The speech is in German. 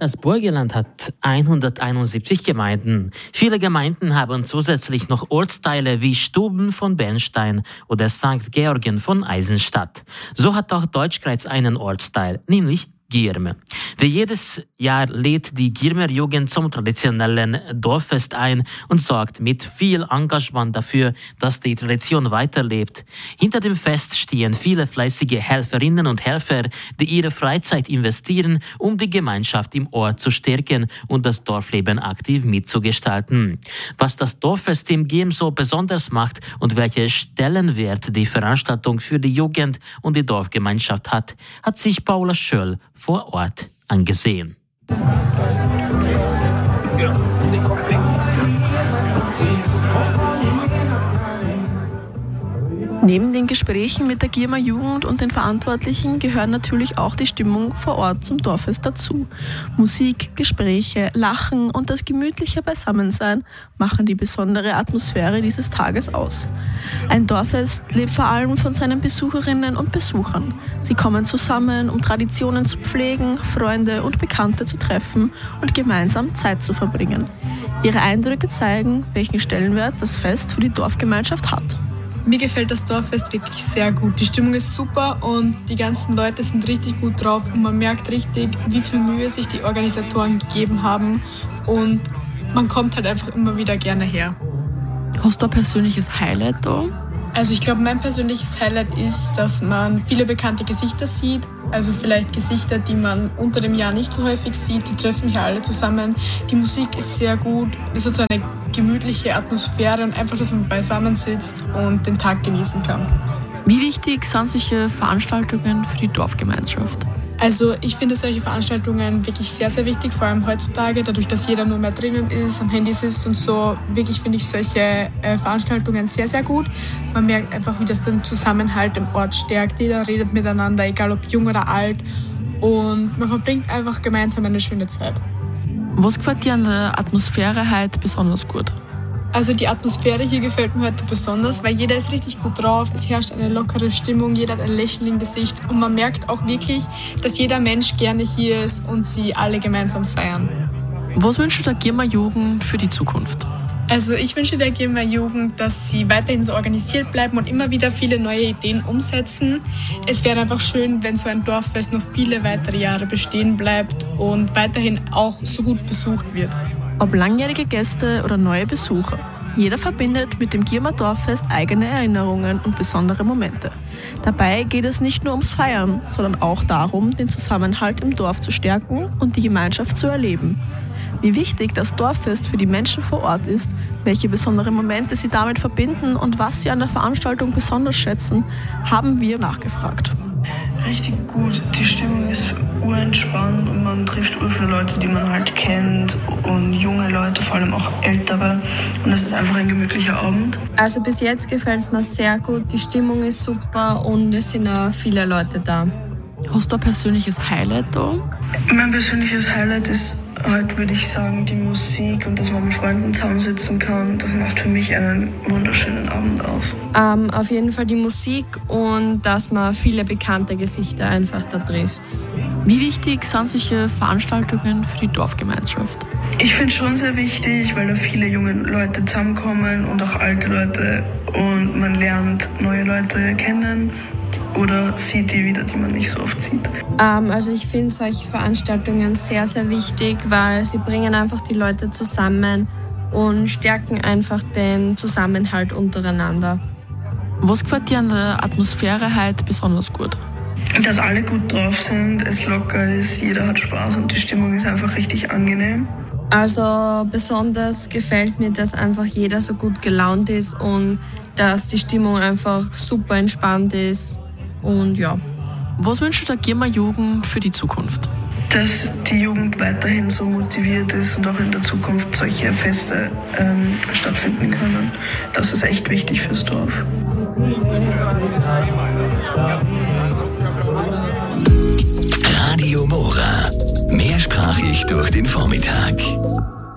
Das Burgenland hat 171 Gemeinden. Viele Gemeinden haben zusätzlich noch Ortsteile wie Stuben von Bernstein oder St. Georgen von Eisenstadt. So hat auch Deutschkreuz einen Ortsteil, nämlich Gierme. Wie jedes Jahr lädt die Giermer Jugend zum traditionellen Dorffest ein und sorgt mit viel Engagement dafür, dass die Tradition weiterlebt. Hinter dem Fest stehen viele fleißige Helferinnen und Helfer, die ihre Freizeit investieren, um die Gemeinschaft im Ort zu stärken und das Dorfleben aktiv mitzugestalten. Was das Dorffest im Giem so besonders macht und welche Stellenwert die Veranstaltung für die Jugend und die Dorfgemeinschaft hat sich Paula Schöll vor Ort angesehen. Neben den Gesprächen mit der Giermer Jugend und den Verantwortlichen gehört natürlich auch die Stimmung vor Ort zum Dorffest dazu. Musik, Gespräche, Lachen und das gemütliche Beisammensein machen die besondere Atmosphäre dieses Tages aus. Ein Dorffest lebt vor allem von seinen Besucherinnen und Besuchern. Sie kommen zusammen, um Traditionen zu pflegen, Freunde und Bekannte zu treffen und gemeinsam Zeit zu verbringen. Ihre Eindrücke zeigen, welchen Stellenwert das Fest für die Dorfgemeinschaft hat. Mir gefällt das Dorffest wirklich sehr gut. Die Stimmung ist super und die ganzen Leute sind richtig gut drauf und man merkt richtig, wie viel Mühe sich die Organisatoren gegeben haben und man kommt halt einfach immer wieder gerne her. Hast du ein persönliches Highlight da? Also ich glaube, mein persönliches Highlight ist, dass man viele bekannte Gesichter sieht. Also vielleicht Gesichter, die man unter dem Jahr nicht so häufig sieht. Die treffen hier alle zusammen. Die Musik ist sehr gut. Es hat so eine gemütliche Atmosphäre und einfach, dass man beisammen sitzt und den Tag genießen kann. Wie wichtig sind solche Veranstaltungen für die Dorfgemeinschaft? Also ich finde solche Veranstaltungen wirklich sehr, sehr wichtig, vor allem heutzutage, dadurch, dass jeder nur mehr drinnen ist, am Handy sitzt und so. Wirklich finde ich solche Veranstaltungen sehr, sehr gut. Man merkt einfach, wie das den Zusammenhalt im Ort stärkt. Jeder redet miteinander, egal ob jung oder alt. Und man verbringt einfach gemeinsam eine schöne Zeit. Was gefällt dir an der Atmosphäre heute besonders gut? Also die Atmosphäre hier gefällt mir heute besonders, weil jeder ist richtig gut drauf, es herrscht eine lockere Stimmung, jeder hat ein Lächeln im Gesicht und man merkt auch wirklich, dass jeder Mensch gerne hier ist und sie alle gemeinsam feiern. Was wünschst du der Giermer Jugend für die Zukunft? Also ich wünsche der Giermer Jugend, dass sie weiterhin so organisiert bleiben und immer wieder viele neue Ideen umsetzen. Es wäre einfach schön, wenn so ein Dorffest noch viele weitere Jahre bestehen bleibt und weiterhin auch so gut besucht wird. Ob langjährige Gäste oder neue Besucher, jeder verbindet mit dem Giermer Dorffest eigene Erinnerungen und besondere Momente. Dabei geht es nicht nur ums Feiern, sondern auch darum, den Zusammenhalt im Dorf zu stärken und die Gemeinschaft zu erleben. Wie wichtig das Dorffest für die Menschen vor Ort ist, welche besondere Momente sie damit verbinden und was sie an der Veranstaltung besonders schätzen, haben wir nachgefragt. Richtig gut. Die Stimmung ist urentspannt und man trifft viele Leute, die man halt kennt und junge Leute, vor allem auch ältere. Und es ist einfach ein gemütlicher Abend. Also bis jetzt gefällt es mir sehr gut. Die Stimmung ist super und es sind auch viele Leute da. Hast du ein persönliches Highlight da? Mein persönliches Highlight ist halt, würde ich sagen, die Musik und dass man mit Freunden zusammensitzen kann. Das macht für mich einen wunderschönen Abend aus. Auf jeden Fall die Musik und dass man viele bekannte Gesichter einfach da trifft. Wie wichtig sind solche Veranstaltungen für die Dorfgemeinschaft? Ich finde es schon sehr wichtig, weil da viele junge Leute zusammenkommen und auch alte Leute und man lernt neue Leute kennen. Oder sieht die wieder, die man nicht so oft sieht? Also ich finde solche Veranstaltungen sehr, sehr wichtig, weil sie bringen einfach die Leute zusammen und stärken einfach den Zusammenhalt untereinander. Was gefällt dir an der Atmosphäre heute besonders gut? Dass alle gut drauf sind, es locker ist, jeder hat Spaß und die Stimmung ist einfach richtig angenehm. Also besonders gefällt mir, dass einfach jeder so gut gelaunt ist und dass die Stimmung einfach super entspannt ist. Und ja. Was wünschst du der Giermer Jugend für die Zukunft? Dass die Jugend weiterhin so motiviert ist und auch in der Zukunft solche Feste stattfinden können. Das ist echt wichtig fürs Dorf. Radio Mora. Mehrsprachig durch den Vormittag.